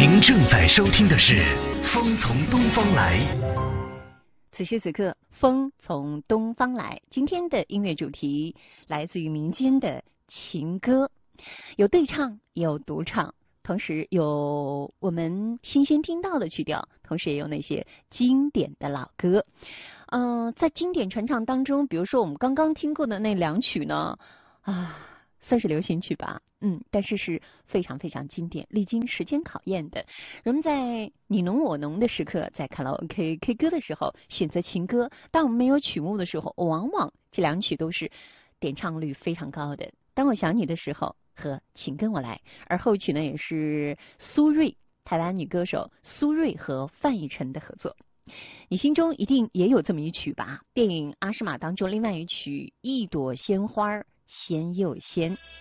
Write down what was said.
您正在收听的是《风从东方来》。 此时此刻，风从东方来。今天的音乐主题来自于民间的情歌，有对唱，有独唱，同时有我们新鲜听到的曲调，同时也有那些经典的老歌。在经典传唱当中，比如说我们刚刚听过的那两曲呢，算是流行曲吧，但是是非常非常经典，历经时间考验的。人们在你侬我侬的时刻，在卡拉 OK K 歌的时候选择情歌，当我们没有曲目的时候，往往这两曲都是点唱率非常高的。当我想你的时候和请跟我来，而后曲呢也是苏芮，台湾女歌手苏芮和范逸臣的合作。你心中一定也有这么一曲吧？电影《阿诗玛》当中另外一曲《一朵鲜花鲜又鲜》。